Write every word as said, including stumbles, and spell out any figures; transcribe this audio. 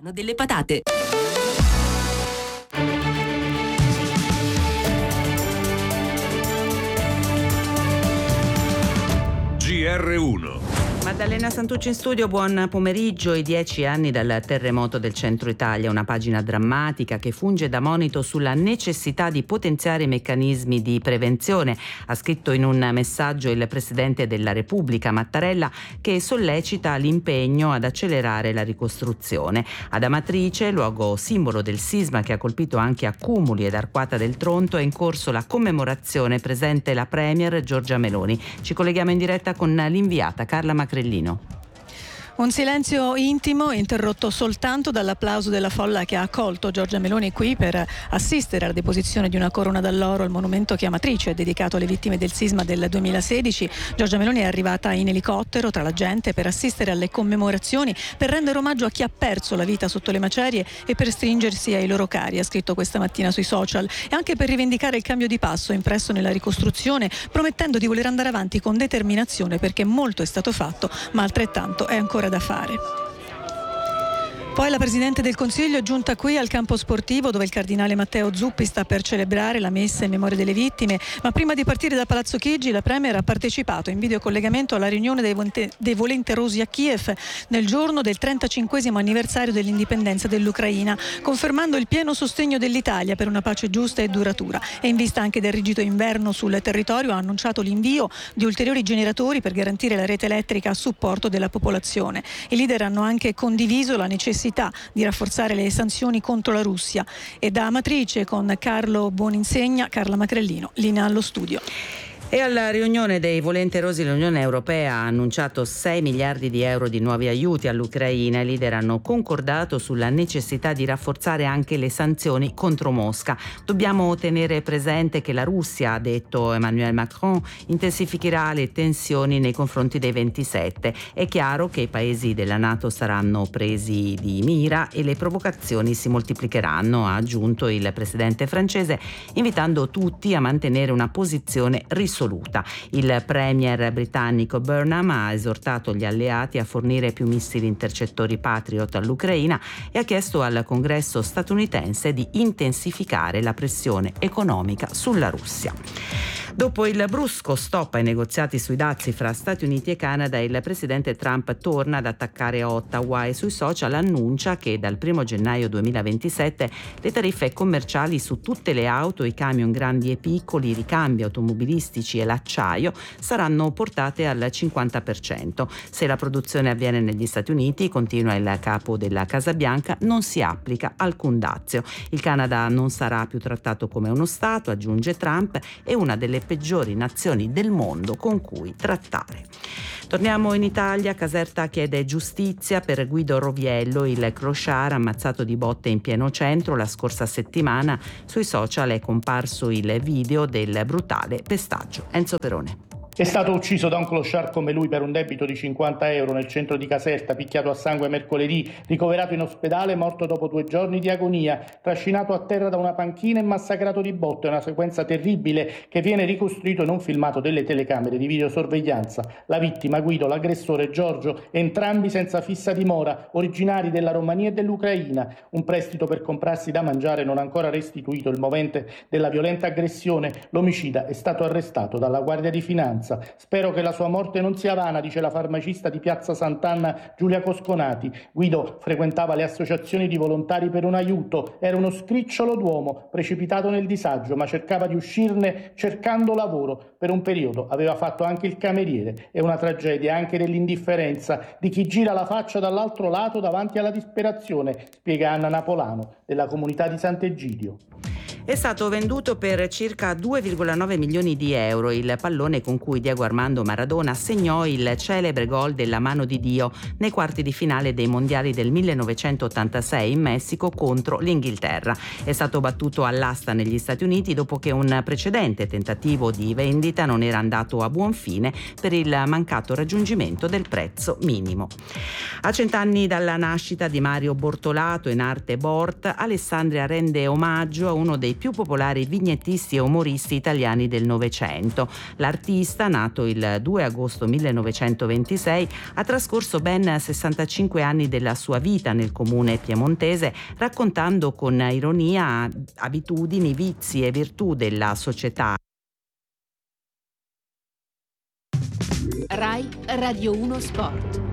Hanno delle patate. G R uno. Maddalena Santucci in studio, buon pomeriggio. I dieci anni dal terremoto del centro Italia, una pagina drammatica che funge da monito sulla necessità di potenziare i meccanismi di prevenzione, ha scritto in un messaggio il Presidente della Repubblica Mattarella, che sollecita l'impegno ad accelerare la ricostruzione. Ad Amatrice, luogo simbolo del sisma che ha colpito anche Accumuli ed Arquata del Tronto, è in corso la commemorazione, presente la Premier Giorgia Meloni. Ci colleghiamo in diretta con l'inviata Carla Macrellino. Un silenzio intimo interrotto soltanto dall'applauso della folla che ha accolto Giorgia Meloni qui per assistere alla deposizione di una corona d'alloro al monumento che Amatrice è dedicato alle vittime del sisma del duemilasedici. Giorgia Meloni è arrivata in elicottero tra la gente per assistere alle commemorazioni, per rendere omaggio a chi ha perso la vita sotto le macerie e per stringersi ai loro cari, ha scritto questa mattina sui social, e anche per rivendicare il cambio di passo impresso nella ricostruzione, promettendo di voler andare avanti con determinazione, perché molto è stato fatto, ma altrettanto è ancora da fare. Poi la Presidente del Consiglio è giunta qui al campo sportivo, dove il cardinale Matteo Zuppi sta per celebrare la messa in memoria delle vittime, ma prima di partire da Palazzo Chigi la Premier ha partecipato in videocollegamento alla riunione dei, volante- dei volenterosi a Kiev nel giorno del trentacinquesimo anniversario dell'indipendenza dell'Ucraina, confermando il pieno sostegno dell'Italia per una pace giusta e duratura, e in vista anche del rigido inverno sul territorio ha annunciato l'invio di ulteriori generatori per garantire la rete elettrica a supporto della popolazione. I leader hanno anche condiviso la necessità di rafforzare le sanzioni contro la Russia. E da Amatrice con Carlo Buoninsegna, Carla Macrellino, linea allo studio. E alla riunione dei volenterosi l'Unione Europea ha annunciato sei miliardi di euro di nuovi aiuti all'Ucraina. I leader hanno concordato sulla necessità di rafforzare anche le sanzioni contro Mosca. Dobbiamo tenere presente che la Russia, ha detto Emmanuel Macron, intensificherà le tensioni nei confronti dei ventisette. È chiaro che i paesi della NATO saranno presi di mira e le provocazioni si moltiplicheranno, ha aggiunto il presidente francese, invitando tutti a mantenere una posizione risoluta. Il premier britannico Burnham ha esortato gli alleati a fornire più missili intercettori Patriot all'Ucraina e ha chiesto al Congresso statunitense di intensificare la pressione economica sulla Russia. Dopo il brusco stop ai negoziati sui dazi fra Stati Uniti e Canada, il presidente Trump torna ad attaccare Ottawa e sui social annuncia che dal primo gennaio duemilaventisette le tariffe commerciali su tutte le auto, i camion grandi e piccoli, i ricambi automobilistici e l'acciaio saranno portate al cinquanta per cento. Se la produzione avviene negli Stati Uniti, continua il capo della Casa Bianca, non si applica alcun dazio. Il Canada non sarà più trattato come uno Stato, aggiunge Trump, è una delle peggiori nazioni del mondo con cui trattare. Torniamo in Italia. Caserta chiede giustizia per Guido Roviello, il crociar ammazzato di botte in pieno centro la scorsa settimana. Sui social è comparso il video del brutale pestaggio. Enzo Perone. È stato ucciso da un clochard come lui per un debito di cinquanta euro nel centro di Caserta, picchiato a sangue mercoledì, ricoverato in ospedale, morto dopo due giorni di agonia, trascinato a terra da una panchina e massacrato di botte. È una sequenza terribile che viene ricostruito in un filmato delle telecamere di videosorveglianza. La vittima, Guido, l'aggressore, Giorgio, entrambi senza fissa dimora, originari della Romania e dell'Ucraina. Un prestito per comprarsi da mangiare non ancora restituito. Il movente della violenta aggressione, l'omicida, è stato arrestato dalla Guardia di Finanza. Spero che la sua morte non sia vana, dice la farmacista di Piazza Sant'Anna Giulia Cosconati. Guido frequentava le associazioni di volontari per un aiuto, era uno scricciolo d'uomo precipitato nel disagio, ma cercava di uscirne cercando lavoro. Per un periodo aveva fatto anche il cameriere. È una tragedia anche dell'indifferenza di chi gira la faccia dall'altro lato davanti alla disperazione, spiega Anna Napolano della comunità di Sant'Egidio. È stato venduto per circa due virgola nove milioni di euro il pallone con cui Diego Armando Maradona segnò il celebre gol della mano di Dio nei quarti di finale dei mondiali del millenovecentottantasei in Messico contro l'Inghilterra. È stato battuto all'asta negli Stati Uniti dopo che un precedente tentativo di vendita non era andato a buon fine per il mancato raggiungimento del prezzo minimo. A cent'anni dalla nascita di Mario Bortolato, in arte Bort, Alessandria rende omaggio a uno dei dei più popolari vignettisti e umoristi italiani del Novecento. L'artista, nato il due agosto millenovecentoventisei, ha trascorso ben sessantacinque anni della sua vita nel comune piemontese, raccontando con ironia abitudini, vizi e virtù della società. Rai Radio uno Sport.